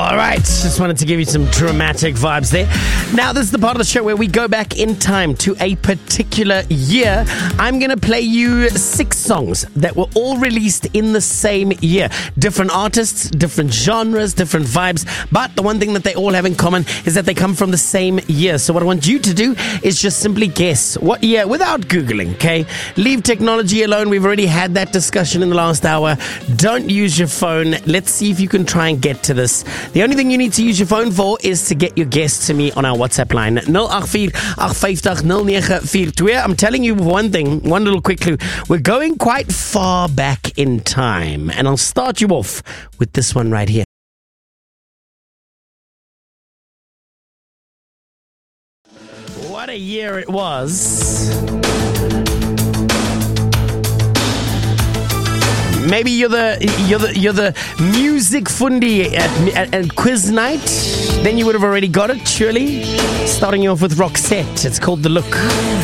All right, just wanted to give you some dramatic vibes there. Now, this is the part of the show where we go back in time to a particular year. I'm going to play you 6 songs that were all released in the same year. Different artists, different genres, different vibes, but the one thing that they all have in common is that they come from the same year. So what I want you to do is just simply guess what year without Googling, okay? Leave technology alone. We've already had that discussion in the last hour. Don't use your phone. Let's see if you can try and get to this. The only thing you need to use your phone for is to get your guess to me on our WhatsApp line. 084-850-0942. I'm telling you one thing, one little quick clue. We're going quite far back in time. And I'll start you off with this one right here. What a year it was. Maybe you're the music fundi at quiz night. Then you would have already got it, surely. Starting you off with Roxette. It's called The Look.